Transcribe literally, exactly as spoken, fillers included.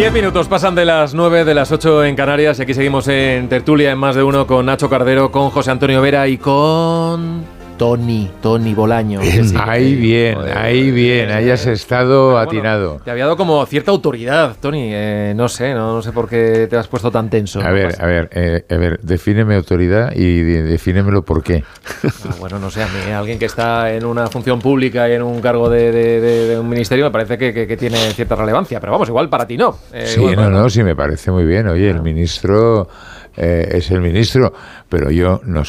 Diez minutos pasan de las nueve, de las ocho en Canarias, y aquí seguimos en tertulia en Más de Uno con Nacho Cardero, con José Antonio Vera y con Tony, Tony Bolaño. Bien, sí, ahí bien, joder, ahí bien, ahí has estado bueno, atinado. Bueno, te había dado como cierta autoridad, Tony, eh, no sé, no, no sé por qué te has puesto tan tenso. A ver, a ver, eh, a ver, defíneme autoridad y de, defínemelo por qué. Ah, bueno, no sé, a mí alguien que está en una función pública y en un cargo de, de, de, de un ministerio me parece que, que, que tiene cierta relevancia, pero vamos, igual para ti no. Eh, sí, igual, no, bueno. no, sí me parece muy bien, oye, el ministro... Eh, es el ministro, pero yo no,